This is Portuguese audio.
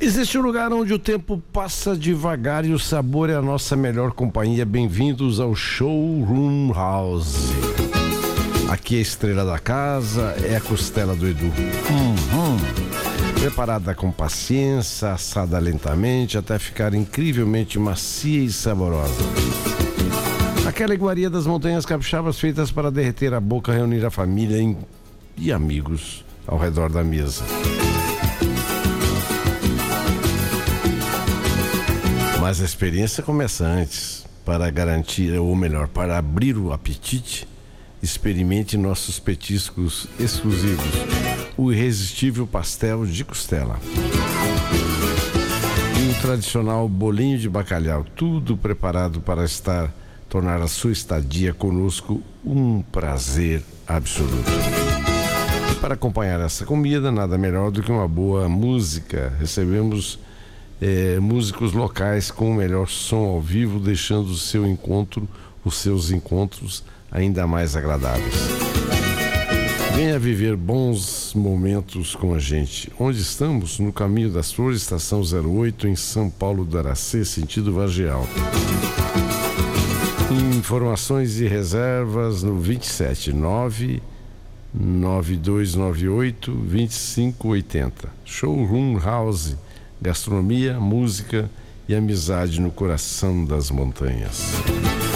Existe um lugar onde o tempo passa devagar e o sabor é a nossa melhor companhia. Bem-vindos ao Showroom House. Aqui é a estrela da casa, é a costela do Edu. Preparada com paciência, assada lentamente até ficar incrivelmente macia e saborosa. Aquela iguaria das montanhas capixabas feitas para derreter a boca, reunir a família e amigos ao redor da mesa. Mas a experiência começa antes. Para garantir, ou melhor, para abrir o apetite, experimente nossos petiscos exclusivos. O irresistível pastel de costela. E o tradicional bolinho de bacalhau. Tudo preparado para tornar a sua estadia conosco um prazer absoluto. E para acompanhar essa comida, nada melhor do que uma boa música. Recebemos músicos locais com o melhor som ao vivo, deixando os seus encontros ainda mais agradáveis. Venha viver bons momentos com a gente. Onde estamos? No Caminho das Flores, estação 08, em São Paulo do Aracê, sentido Vargem Alta. Informações e reservas no 27992982580. Showroom House. Gastronomia, música e amizade no coração das montanhas.